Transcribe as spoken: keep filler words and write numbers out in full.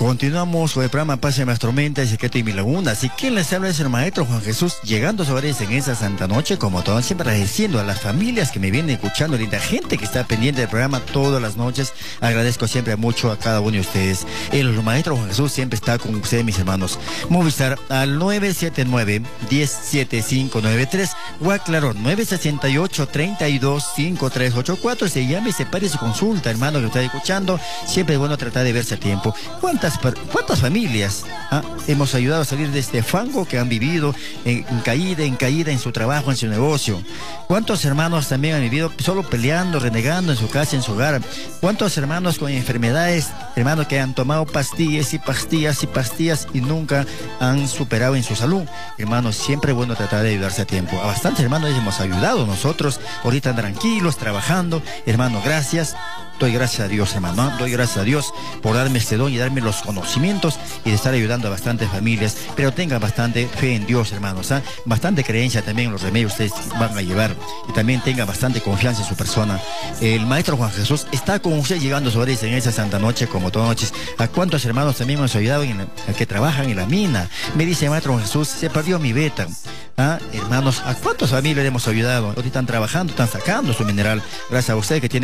Continuamos con el programa Paz en las Tormentas, Secreto y Mi Laguna. Así que les habla es el maestro Juan Jesús, llegando sobre en esa santa noche, como todo, siempre agradeciendo a las familias que me vienen escuchando, linda gente que está pendiente del programa todas las noches. Agradezco siempre mucho a cada uno de ustedes. El maestro Juan Jesús siempre está con ustedes, mis hermanos. Movistar al nueve siete nueve, uno cero siete cinco nueve tres o aclaro nueve seis ocho, tres dos, cinco tres ocho cuatro. Se llame y se pare su consulta, hermano, que está escuchando. Siempre es bueno tratar de verse a tiempo. ¿Cuántas ¿Cuántas familias ah, hemos ayudado a salir de este fango que han vivido en, en caída, en caída en su trabajo, en su negocio? ¿Cuántos hermanos también han vivido solo peleando, renegando en su casa, en su hogar? ¿Cuántos hermanos con enfermedades, hermanos que han tomado pastillas y pastillas y pastillas y nunca han superado en su salud? Hermanos, siempre es bueno tratar de ayudarse a tiempo. A bastantes hermanos les hemos ayudado nosotros, ahorita tranquilos, trabajando. Hermano, gracias. Doy gracias a Dios, hermano. Doy gracias a Dios por darme este don y darme los conocimientos y de estar ayudando a bastantes familias. Pero tengan bastante fe en Dios, hermanos. ¿eh? Bastante creencia también en los remedios que ustedes van a llevar. Y también tengan bastante confianza en su persona. El maestro Juan Jesús está con usted llegando sobre en esa santa noche, como todas noches. ¿A cuántos hermanos también hemos ayudado en la, a que trabajan en la mina? Me dice el maestro Juan Jesús, se perdió mi beta. ¿Ah? Hermanos, ¿a cuántas familias le hemos ayudado? Ahorita están trabajando, están sacando su mineral. Gracias a ustedes que tienen